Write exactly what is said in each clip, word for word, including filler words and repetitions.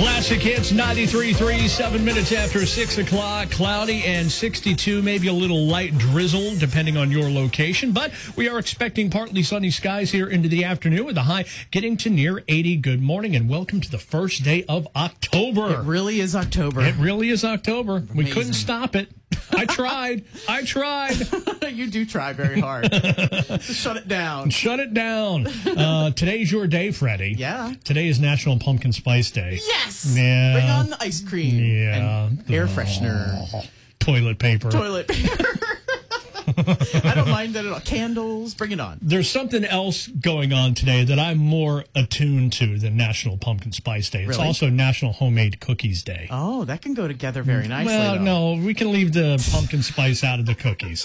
Classic Hits ninety-three point three, seven minutes after six o'clock. Cloudy and sixty-two, maybe a little light drizzle, depending on your location. But we are expecting partly sunny skies here into the afternoon with the high getting to near eighty. Good morning and welcome to the first day of October. It really is October. It really is October. Amazing. We couldn't stop it. I tried. I tried. You do try very hard. Just shut it down. Shut it down. Uh, today's your day, Freddie. Yeah. Today is National Pumpkin Spice Day. Yes. Yeah. Bring on the ice cream. Yeah. And air freshener. Oh, toilet paper. Toilet paper. I don't mind that at all. Candles. Bring it on. There's something else going on today that I'm more attuned to than National Pumpkin Spice Day. It's Really? also National Homemade Cookies Day. Oh, that can go together very nicely. Well, though. no, we can leave the pumpkin spice out of the cookies.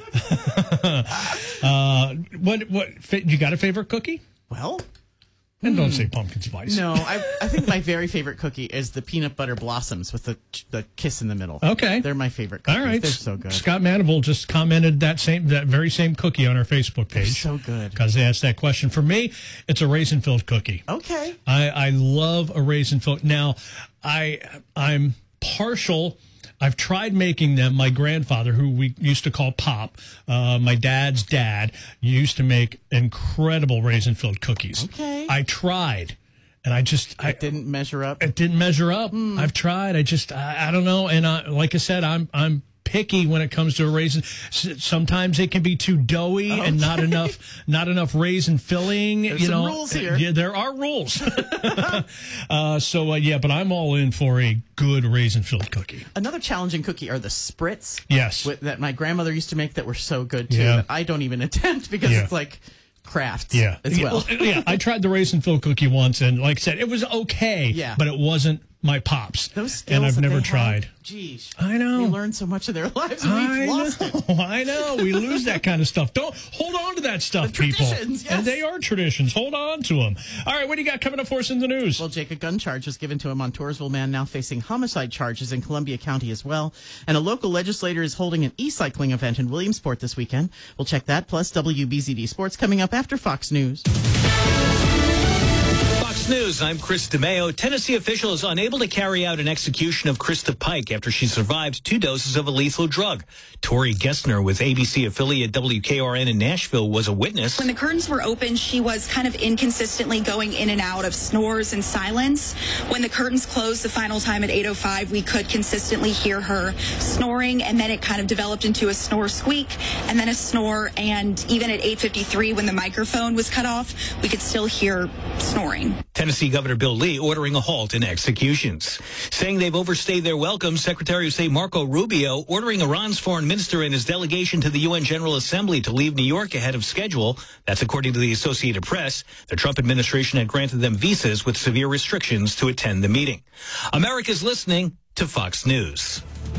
uh, what? What? You got a favorite cookie? Well, And don't say pumpkin spice. no. I, I think my very favorite cookie is the peanut butter blossoms with the the kiss in the middle. Okay. They're my favorite cookies. All right. They're so good. Scott Manival just commented that same that very same cookie on our Facebook They're page. so good. Because they asked that question. For me, it's a raisin-filled cookie. Okay. I, I love a raisin-filled. Now, I I'm partial. I've tried making them. My grandfather, who we used to call Pop, uh, my dad's dad, used to make incredible raisin-filled cookies. Okay. I tried, and I just I It didn't measure up. it didn't measure up. I've tried. I just I, I don't know. And I, like I said, I'm I'm picky when it comes to a raisin. S- Sometimes it can be too doughy and not enough not enough raisin filling. There's you some know, rules here. Yeah, there are rules. uh, so uh, yeah, but I'm all in for a good raisin-filled cookie. Another challenging cookie are the spritz. Yes. With, that my grandmother used to make that were so good too. Yeah. That I don't even attempt because Yeah. it's like craft Yeah. as well. Yeah, yeah, I tried the raisin-filled cookie once, and like I said, it was okay. Yeah. But it wasn't my pops. Those skills and I've that never they tried. Had, geez, I know. You learn so much of their lives, and I we've lost know, it. I know. We lose that kind of stuff. Don't hold on to that stuff, The people. traditions, yes. And they are traditions. Hold on to them. All right, what do you got coming up for us in the news? Well, Jake, a gun charge was given to a Montoursville man now facing homicide charges in Columbia County as well. And a local legislator is holding an e-cycling event in Williamsport this weekend. We'll check that, plus W B Z D Sports coming up after Fox News. Fox News, I'm Chris DeMeo. Tennessee official is unable to carry out an execution of Krista Pike after she survived two doses of a lethal drug. Tori Gessner with A B C affiliate W K R N in Nashville was a witness. When the curtains were open, she was kind of inconsistently going in and out of snores and silence. When the curtains closed the final time at eight oh five, we could consistently hear her snoring, and then it kind of developed into a snore squeak, and then a snore, and even at eight fifty-three, when the microphone was cut off, we could still hear snoring. Tennessee Governor Bill Lee ordering a halt in executions. Saying they've overstayed their welcome, Secretary of State Marco Rubio ordering Iran's foreign minister and his delegation to the U N General Assembly to leave New York ahead of schedule. That's according to the Associated Press. The Trump administration had granted them visas with severe restrictions to attend the meeting. America's listening to Fox News.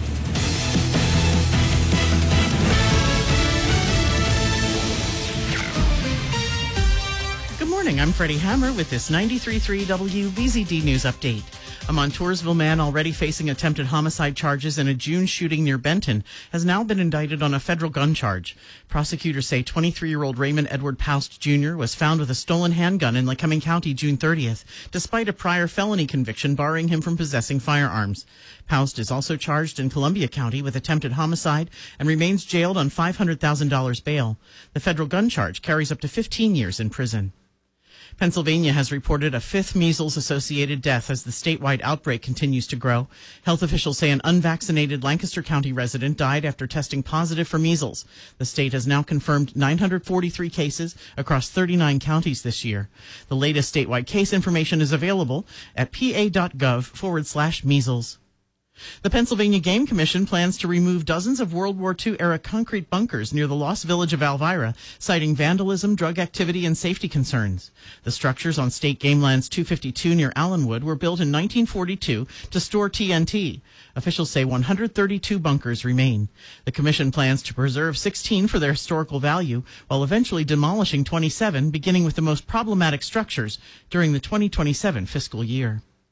Good morning. I'm Freddie Hammer with this ninety-three point three W B Z D News Update. A Montoursville man already facing attempted homicide charges in a June shooting near Benton has now been indicted on a federal gun charge. Prosecutors say twenty-three-year-old Raymond Edward Poust Junior was found with a stolen handgun in Lycoming County June thirtieth, despite a prior felony conviction barring him from possessing firearms. Poust is also charged in Columbia County with attempted homicide and remains jailed on five hundred thousand dollars bail. The federal gun charge carries up to fifteen years in prison. Pennsylvania has reported a fifth measles-associated death as the statewide outbreak continues to grow. Health officials say an unvaccinated Lancaster County resident died after testing positive for measles. The state has now confirmed nine hundred forty-three cases across thirty-nine counties this year. The latest statewide case information is available at pa.gov forward slash measles. The Pennsylvania Game Commission plans to remove dozens of World War Two-era concrete bunkers near the lost village of Elvira, citing vandalism, drug activity, and safety concerns. The structures on State Game Lands two fifty-two near Allenwood were built in nineteen forty-two to store T N T. Officials say one hundred thirty-two bunkers remain. The commission plans to preserve sixteen for their historical value, while eventually demolishing twenty-seven, beginning with the most problematic structures during the twenty twenty-seven fiscal year.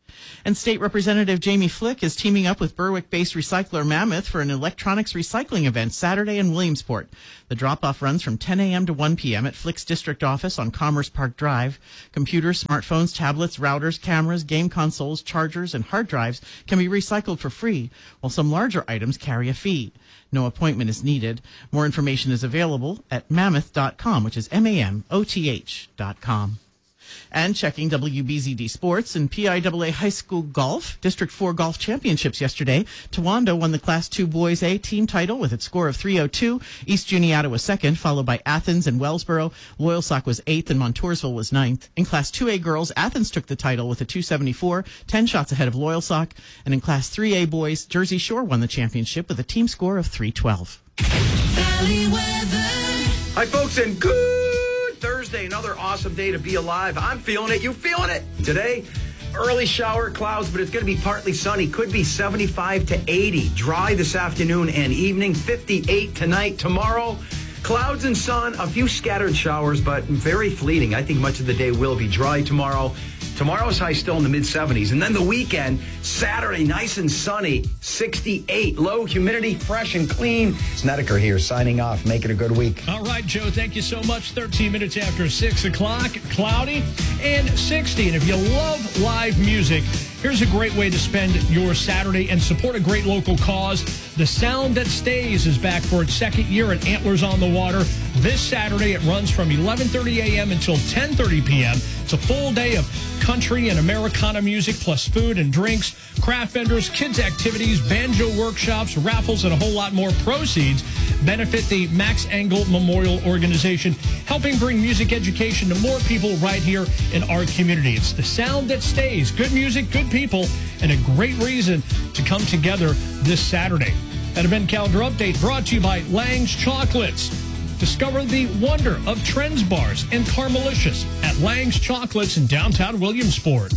And State Representative Jamie Flick is teaming up with Berwick-based recycler Mammoth for an electronics recycling event Saturday in Williamsport. The drop-off runs from ten a.m. to one p.m. at Flick's district office on Commerce Park Drive. Computers, smartphones, tablets, routers, cameras, game consoles, chargers, and hard drives can be recycled for free, while some larger items carry a fee. No appointment is needed. More information is available at mammoth dot com, which is M A M O T H dot com. And checking W B Z D Sports and P I A A High School Golf, District four Golf Championships yesterday. Towanda won the Class two Boys A team title with its score of three oh two. East Juniata was second, followed by Athens and Wellsboro. Loyalsock was eighth and Montoursville was ninth. In Class two A Girls, Athens took the title with a two seventy-four, ten shots ahead of Loyalsock. And in Class three A Boys, Jersey Shore won the championship with a team score of three twelve. Valley weather. Hi, folks, and good Thursday. Another awesome day to be alive. I'm feeling it. You feeling it? Today, early shower clouds, but it's going to be partly sunny. Could be seventy-five to eighty. Dry this afternoon and evening. fifty-eight tonight. Tomorrow, clouds and sun. A few scattered showers, but very fleeting. I think much of the day will be dry tomorrow. Tomorrow's high still in the mid seventies. And then the weekend, Saturday, nice and sunny, sixty-eight. Low humidity, fresh and clean. Snedeker here signing off. Make it a good week. All right, Joe, thank you so much. thirteen minutes after six o'clock, cloudy and sixty. And if you love live music, here's a great way to spend your Saturday and support a great local cause. The Sound That Stays is back for its second year at Antlers on the Water. This Saturday, it runs from eleven thirty a.m. until ten thirty p.m. It's a full day of country and Americana music, plus food and drinks, craft vendors, kids' activities, banjo workshops, raffles, and a whole lot more. Proceeds benefit the Max Engel Memorial Organization, helping bring music education to more people right here in our community. It's The Sound That Stays. Good music, good people, and a great reason to come together this Saturday. That a Ben Calder update brought to you by Lang's Chocolates. Discover the wonder of Trends Bars and Carmelicious at Lang's Chocolates in downtown Williamsport.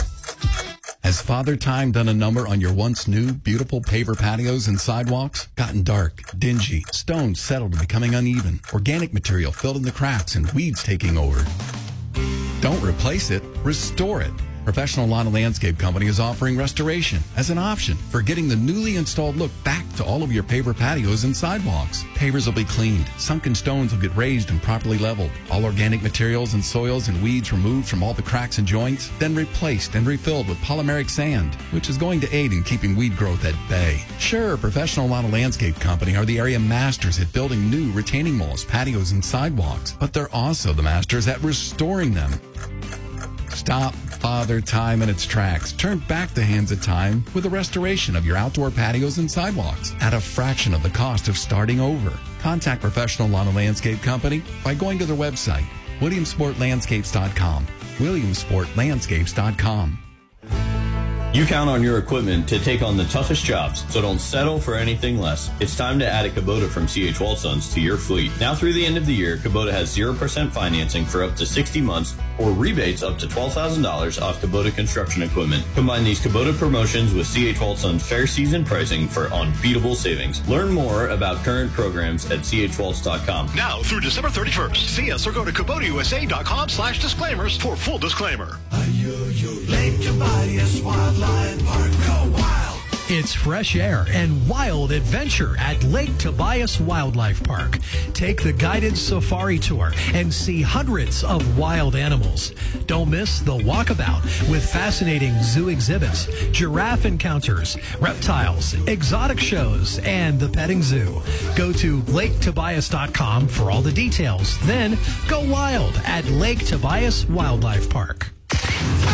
Has Father Time done a number on your once new, beautiful paver patios and sidewalks? Gotten dark, dingy, stones settled to becoming uneven, organic material filled in the cracks, and weeds taking over? Don't replace it, restore it. Professional Lawn and Landscape Company is offering restoration as an option for getting the newly installed look back to all of your paver patios and sidewalks. Pavers will be cleaned, sunken stones will get raised and properly leveled, all organic materials and soils and weeds removed from all the cracks and joints, then replaced and refilled with polymeric sand, which is going to aid in keeping weed growth at bay. Sure, Professional Lawn and Landscape Company are the area masters at building new retaining walls, patios, and sidewalks, but they're also the masters at restoring them. Stop Father Time in its tracks. Turn back the hands of time with a restoration of your outdoor patios and sidewalks at a fraction of the cost of starting over. Contact Professional Lawn and Landscape Company by going to their website, williamsport landscapes dot com. williamsport landscapes dot com. You count on your equipment to take on the toughest jobs, so don't settle for anything less. It's time to add a Kubota from C H Walsons to your fleet. Now through the end of the year, Kubota has zero percent financing for up to sixty months or rebates up to twelve thousand dollars off Kubota construction equipment. Combine these Kubota promotions with C H Walsons fair season pricing for unbeatable savings. Learn more about current programs at c h waltz dot com. Now through December thirty-first, see us or go to kubota u s a dot com slash disclaimers for full disclaimer. Lake Tobias Wildlife Park. Go wild! It's fresh air and wild adventure at Lake Tobias Wildlife Park. Take the guided safari tour and see hundreds of wild animals. Don't miss the walkabout with fascinating zoo exhibits, giraffe encounters, reptiles, exotic shows, and the petting zoo. Go to lake tobias dot com for all the details. Then go wild at Lake Tobias Wildlife Park.